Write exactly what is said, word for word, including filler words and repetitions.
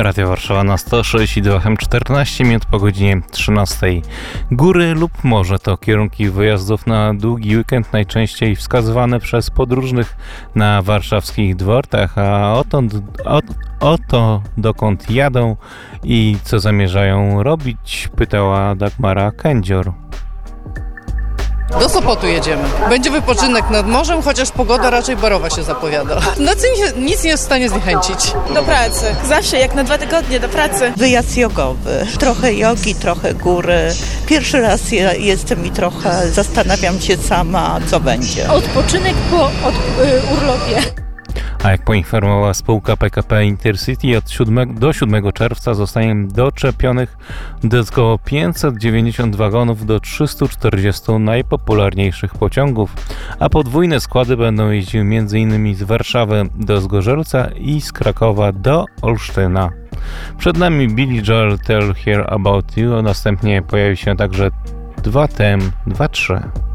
Radio Warszawa na sto sześć i dwa F M, czternaście minut po godzinie trzynastej. Góry lub morze to kierunki wyjazdów na długi weekend, najczęściej wskazywane przez podróżnych na warszawskich dworcach, a odtąd, od, o to dokąd jadą i co zamierzają robić, pytała Dagmara Kędzior. Do Sopotu jedziemy. Będzie wypoczynek nad morzem, chociaż pogoda raczej barowa się zapowiada. Nocy nic nie jest w stanie zniechęcić. Do pracy. Zawsze, jak na dwa tygodnie, do pracy. Wyjazd jogowy. Trochę jogi, trochę góry. Pierwszy raz ja jestem i trochę zastanawiam się sama, co będzie. Odpoczynek po od, y, urlopie. A jak poinformowała spółka P K P Intercity, od siódmego do siódmego czerwca zostanie doczepionych dodatkowo pięćset dziewięćdziesiąt wagonów do trzystu czterdziestu najpopularniejszych pociągów, a podwójne składy będą jeździły m in z Warszawy do Zgorzelca i z Krakowa do Olsztyna. Przed nami Billy Joel Tell Here About You, a następnie pojawi się także dwa T M dwa trzy.